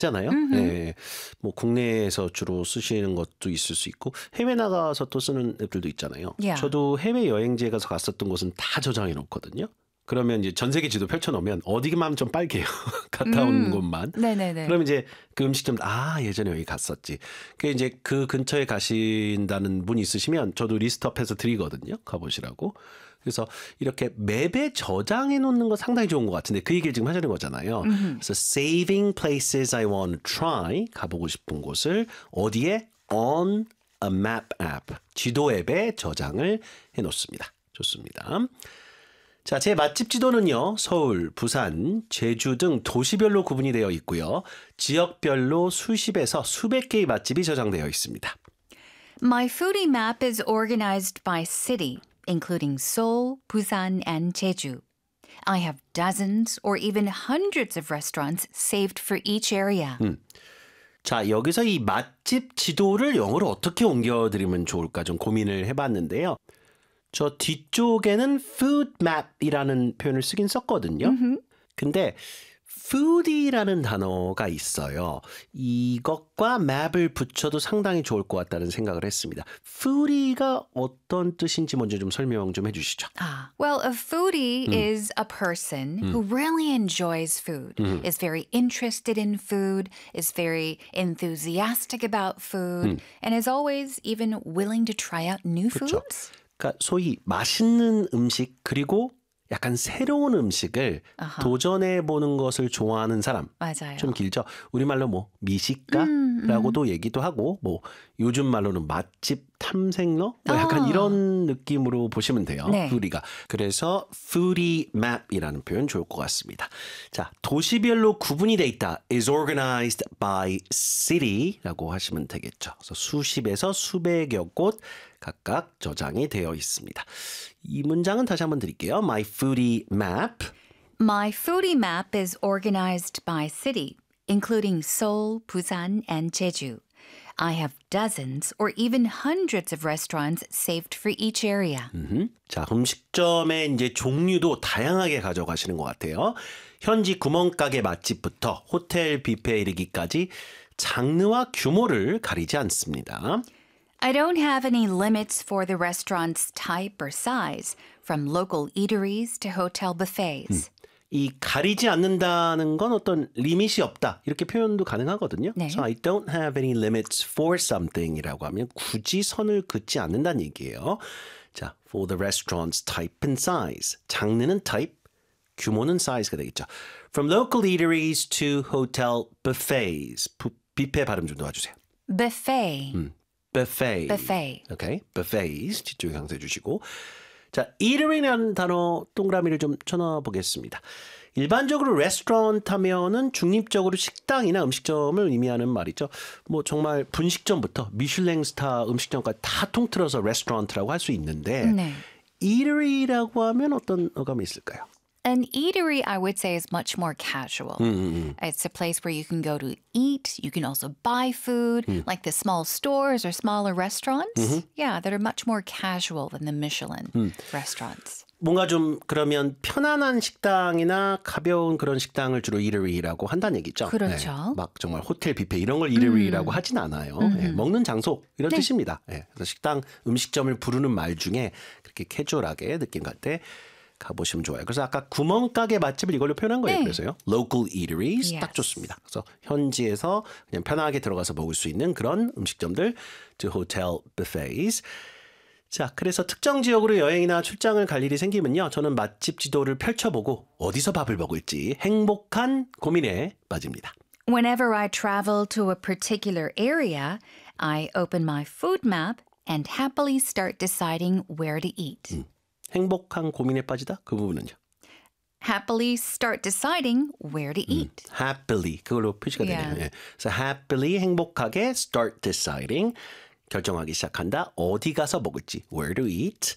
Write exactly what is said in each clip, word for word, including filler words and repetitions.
잖아요. 네. 뭐 국내에서 주로 쓰시는 것도 있을 수 있고 해외 나가서 또 쓰는 앱들도 있잖아요. Yeah. 저도 해외 여행지에 가서 갔었던 곳은 다 저장해 놓거든요. 그러면 이제 전 세계 지도 펼쳐 놓으면 어디만 좀 빨개요. 갔다 온 음. 곳만. 네네네. 그럼 이제 그 음식점 아 예전에 여기 갔었지. 그 이제 그 근처에 가신다는 분이 있으시면 저도 리스트업해서 드리거든요. 가보시라고. 그래서 이렇게 맵에 저장해 놓는 거 상당히 좋은 것 같은데 그 얘기를 지금 하시는 거잖아요. 그래서 saving places I want to try 가보고 싶은 곳을 어디에 on a map app 지도 앱에 저장을 해 놓습니다. 좋습니다. 자, 제 맛집 지도는요. 서울, 부산, 제주 등 도시별로 구분이 되어 있고요. 지역별로 수십에서 수백 개의 맛집이 저장되어 있습니다. My foodie map is organized by city, including Seoul, Busan, and Jeju. I have dozens or even hundreds of restaurants saved for each area. 자, 여기서 이 맛집 지도를 영어로 어떻게 옮겨드리면 좋을까 좀 고민을 해봤는데요. 저 뒤쪽에는 food map이라는 표현을 쓰긴 썼거든요. 근데 foodie라는 단어가 있어요. 이것과 map을 붙여도 상당히 좋을 것 같다는 생각을 했습니다. foodie가 어떤 뜻인지 먼저 좀 설명 좀 해주시죠. Ah, well, a foodie is a person who really enjoys food, is very interested in food, is very enthusiastic about food, and is always even willing to try out new 그렇죠. foods. 그러니까 소위 맛있는 음식 그리고 약간 새로운 음식을 아하. 도전해보는 것을 좋아하는 사람. 맞아요. 좀 길죠. 우리말로 뭐 미식가라고도 얘기도 하고 뭐 요즘 말로는 맛집 탐색러? 뭐 약간 아. 이런 느낌으로 보시면 돼요. 네. 우리가. 그래서 foodie map이라는 표현 좋을 것 같습니다. 자, 도시별로 구분이 돼 있다. is organized by city라고 하시면 되겠죠. 그래서 수십에서 수백여 곳 각각 저장이 되어 있습니다. 이 문장은 다시 한번 드릴게요. My foodie map. My foodie map is organized by city, including Seoul, Busan, and Jeju. I have dozens or even hundreds of restaurants saved for each area. 음흠. 자, 음식점의 이제 종류도 다양하게 가져가시는 것 같아요. 현지 구멍가게 맛집부터 호텔 뷔페에 이르기까지 장르와 규모를 가리지 않습니다. I don't have any limits for the restaurant's type or size, from local eateries to hotel buffets. 이 가리지 않는다는 건 어떤 리밋이 없다 이렇게 표현도 가능하거든요. 네. So I don't have any limits for something이라고 하면 굳이 선을 긋지 않는다는 얘기예요. 자, for the restaurant's type and size. 장르는 type, 규모는 size가 되겠죠. From local eateries to hotel buffets. 부, 뷔페 발음 좀 도와주세요. Buffet. 음, buffet. Buffet. Okay, buffets 뒤쪽에 강조해 주시고. 자, eatery라는 단어 동그라미를 좀 쳐넣어보겠습니다. 일반적으로 레스토랑트 하면은 중립적으로 식당이나 음식점을 의미하는 말이죠. 뭐 정말 분식점부터 미슐랭 스타 음식점까지 다 통틀어서 레스토랑트라고 할 수 있는데 네. eatery라고 하면 어떤 어감이 있을까요? An eatery, I would say, is much more casual. It's a place where you can go to eat. You can also buy food, like the small stores or smaller restaurants. Yeah, that are much more casual than the Michelin restaurants. 뭔가 좀 그러면 편안한 식당이나 가벼운 그런 식당을 주로 eatery라고 한다는 얘기죠. 그렇죠. 네, 막 정말 호텔 뷔페 이런 걸 eatery라고 음. 하진 않아요. 네, 먹는 장소 이런 네. 뜻입니다. 네, 그래서 식당, 음식점을 부르는 말 중에 그렇게 캐주얼하게 느낌 갈 때 가보시면 좋아요. 그래서 아까 구멍가게 맛집을 이걸로 표현한 거예요. 네. 그래서요. Local eateries Yes. 딱 좋습니다. 그래서 현지에서 그냥 편하게 들어가서 먹을 수 있는 그런 음식점들 to hotel buffets. 자, 그래서 특정 지역으로 여행이나 출장을 갈 일이 생기면요. 저는 맛집 지도를 펼쳐보고 어디서 밥을 먹을지 행복한 고민에 빠집니다. Whenever I travel to a particular area, I open my food map and happily start deciding where to eat. 음, 행복한 고민에 빠지다? 그 부분은요. Happily start deciding where to eat. 음, happily 그걸로 표시가 되네요. Yeah. 예. 그래서 happily 행복하게 start deciding 결정하기 시작한다. 어디 가서 먹을지 where to eat.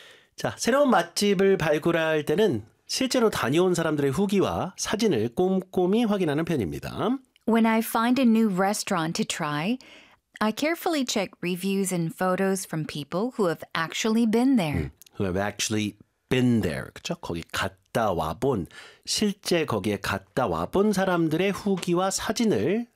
자, 새로운 맛집을 발굴할 때는 실제로 다녀온 사람들의 후기와 사진을 꼼꼼히 확인하는 편입니다. When I find a new restaurant to try, I carefully check reviews and photos from people who have actually been there. Who have actually been there. 그렇죠? 거기 갔다 와본 실제 거기에 갔다 와본 사람들의 후기와 사진을